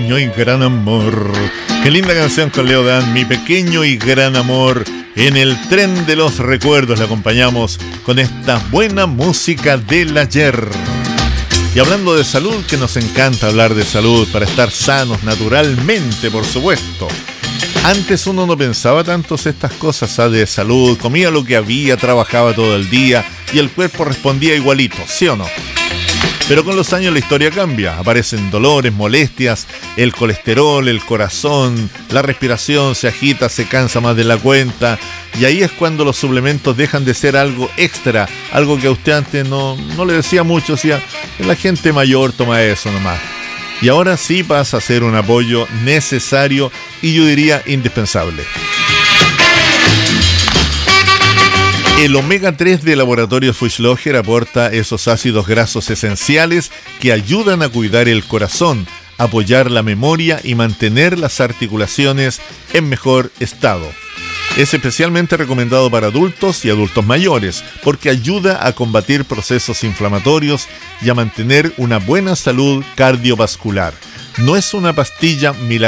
pequeño y gran amor. Qué linda canción con Leo Dan, Mi pequeño y gran amor. En el tren de los recuerdos le acompañamos con esta buena música del ayer. Y hablando de salud, que nos encanta hablar de salud para estar sanos naturalmente, por supuesto. Antes uno no pensaba tanto en estas cosas de salud, comía lo que había, trabajaba todo el día y el cuerpo respondía igualito, ¿sí o no? Pero con los años la historia cambia, aparecen dolores, molestias, el colesterol, el corazón, la respiración se agita, se cansa más de la cuenta y ahí es cuando los suplementos dejan de ser algo extra, algo que a usted antes no le decía mucho, decía, la gente mayor toma eso nomás. Y ahora sí pasa a ser un apoyo necesario y yo diría indispensable. El omega 3 de Laboratorios Fuchsloger aporta esos ácidos grasos esenciales que ayudan a cuidar el corazón, apoyar la memoria y mantener las articulaciones en mejor estado. Es especialmente recomendado para adultos y adultos mayores porque ayuda a combatir procesos inflamatorios y a mantener una buena salud cardiovascular. No es una pastilla milagrosa